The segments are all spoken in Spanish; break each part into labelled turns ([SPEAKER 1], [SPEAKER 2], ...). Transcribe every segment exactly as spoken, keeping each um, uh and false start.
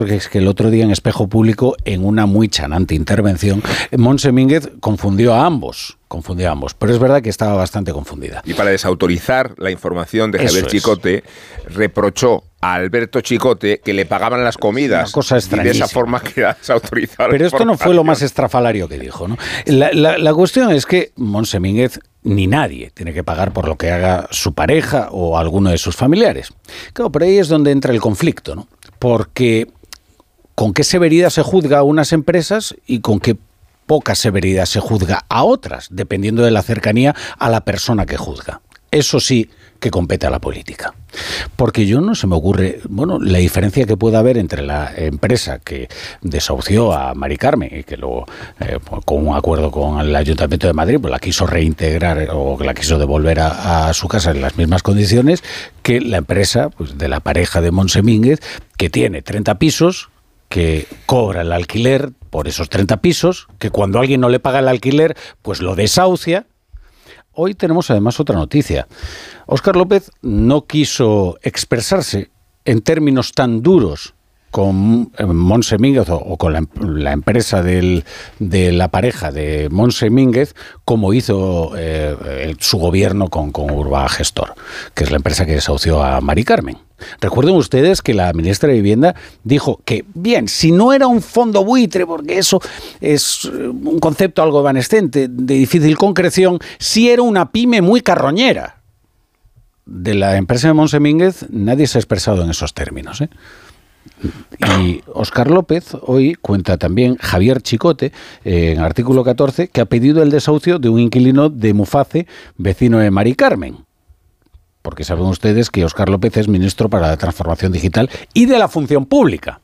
[SPEAKER 1] Porque es que el otro día en Espejo Público, en una muy chanante intervención, Montse Mínguez confundió a ambos, confundió a ambos, pero es verdad que estaba bastante confundida.
[SPEAKER 2] Y para desautorizar la información de
[SPEAKER 1] Eso
[SPEAKER 2] Javier
[SPEAKER 1] es.
[SPEAKER 2] Chicote, reprochó a Alberto Chicote que le pagaban las comidas.
[SPEAKER 1] Una cosa
[SPEAKER 2] y de esa forma queda desautorizado.
[SPEAKER 1] Pero esto no fue lo más estrafalario que dijo, ¿no? La, la, la cuestión es que Montse Mínguez ni nadie tiene que pagar por lo que haga su pareja o alguno de sus familiares. Claro, pero ahí es donde entra el conflicto, ¿no? Porque con qué severidad se juzga a unas empresas y con qué poca severidad se juzga a otras, dependiendo de la cercanía a la persona que juzga. Eso sí que compete a la política. Porque yo no se me ocurre, bueno, la diferencia que pueda haber entre la empresa que desahució a Mari Carmen y que luego, eh, con un acuerdo con el Ayuntamiento de Madrid, pues la quiso reintegrar o la quiso devolver a, a su casa en las mismas condiciones que la empresa, pues, de la pareja de Montse Mínguez, que tiene treinta pisos, que cobra el alquiler por esos treinta pisos, que cuando alguien no le paga el alquiler, pues lo desahucia. Hoy tenemos además otra noticia. Óscar López no quiso expresarse en términos tan duros con Montse Mínguez o, o con la, la empresa del, de la pareja de Montse Mínguez, como hizo eh, el, su gobierno con, con Urbagestor, que es la empresa que desahució a Mari Carmen. Recuerden ustedes que la ministra de Vivienda dijo que, bien, si no era un fondo buitre, porque eso es un concepto algo evanescente, de difícil concreción, sí era una pyme muy carroñera. De la empresa de Montse Mínguez nadie se ha expresado en esos términos, ¿eh? Y Óscar López hoy cuenta también Javier Chicote eh, en artículo catorce que ha pedido el desahucio de un inquilino de Muface, vecino de Mari Carmen. Porque saben ustedes que Óscar López es ministro para la transformación digital y de la función pública.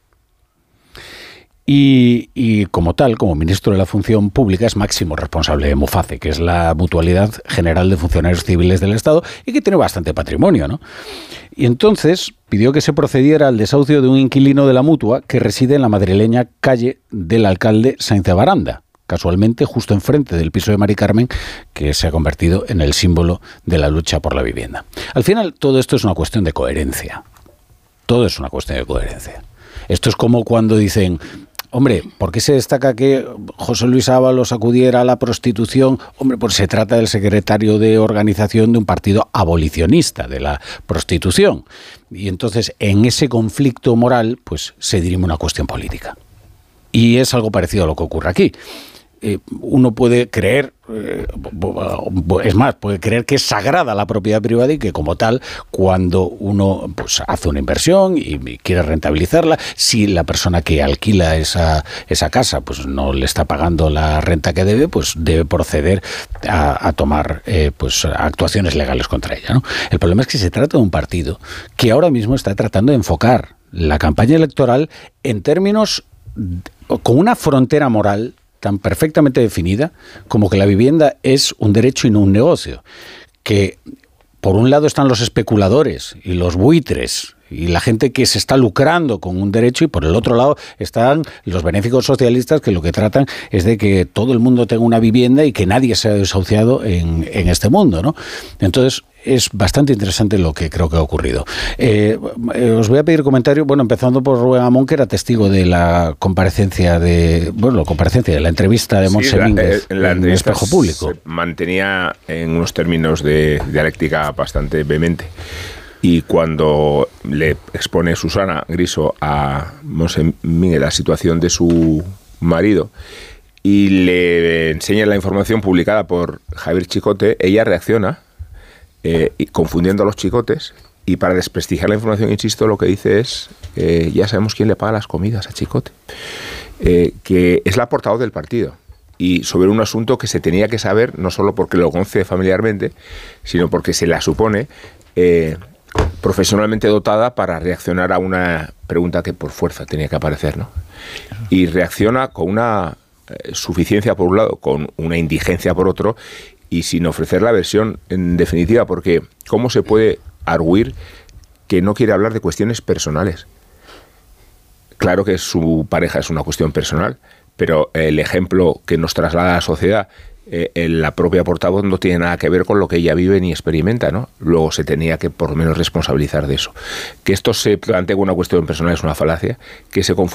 [SPEAKER 1] Y, y como tal, como ministro de la Función Pública, es máximo responsable de Muface, que es la Mutualidad General de Funcionarios Civiles del Estado y que tiene bastante patrimonio, ¿no? Y entonces pidió que se procediera al desahucio de un inquilino de la Mutua que reside en la madrileña calle del alcalde Sáenz de Baranda, casualmente justo enfrente del piso de Mari Carmen, que se ha convertido en el símbolo de la lucha por la vivienda. Al final, todo esto es una cuestión de coherencia. Todo es una cuestión de coherencia. Esto es como cuando dicen: hombre, ¿por qué se destaca que José Luis Ábalos acudiera a la prostitución? Hombre, pues se trata del secretario de organización de un partido abolicionista de la prostitución. Y entonces, en ese conflicto moral, pues se dirime una cuestión política. Y es algo parecido a lo que ocurre aquí. Eh, uno puede creer, eh, es más, puede creer que es sagrada la propiedad privada y que como tal, cuando uno pues hace una inversión y quiere rentabilizarla, si la persona que alquila esa, esa casa pues no le está pagando la renta que debe, pues debe proceder a, a tomar eh, pues actuaciones legales contra ella, ¿no? El problema es que se trata de un partido que ahora mismo está tratando de enfocar la campaña electoral en términos con una frontera moral tan perfectamente definida como que la vivienda es un derecho y no un negocio. Que por un lado están los especuladores y los buitres y la gente que se está lucrando con un derecho, y por el otro lado están los benéficos socialistas que lo que tratan es de que todo el mundo tenga una vivienda y que nadie sea desahuciado en, en este mundo, ¿no? Entonces es bastante interesante lo que creo que ha ocurrido. Eh, os voy a pedir comentarios, bueno, empezando por Rubén Amón, que era testigo de la comparecencia de, bueno, la comparecencia de la entrevista de Montse Mínguez
[SPEAKER 2] sí, en el
[SPEAKER 1] Espejo Público.
[SPEAKER 2] Se mantenía en unos términos de dialéctica bastante vehemente. Y cuando le expone Susana Griso a Montse Mínguez la situación de su marido y le enseña la información publicada por Javier Chicote, ella reacciona eh, confundiendo a los chicotes, y para desprestigiar la información, insisto, lo que dice es eh, ya sabemos quién le paga las comidas a Chicote, eh, que es la portavoz del partido, y sobre un asunto que se tenía que saber, no solo porque lo conoce familiarmente, sino porque se la supone eh, profesionalmente dotada para reaccionar a una pregunta que por fuerza tenía que aparecer, ¿no? Y reacciona con una eh, suficiencia por un lado, con una indigencia por otro, y sin ofrecer la versión en definitiva, porque ¿cómo se puede arguir que no quiere hablar de cuestiones personales? Claro que su pareja es una cuestión personal, pero el ejemplo que nos traslada a la sociedad, eh, en la propia portavoz, no tiene nada que ver con lo que ella vive ni experimenta, ¿no? Luego se tenía que por lo menos responsabilizar de eso. Que esto se plantee como una cuestión personal es una falacia, que se confunda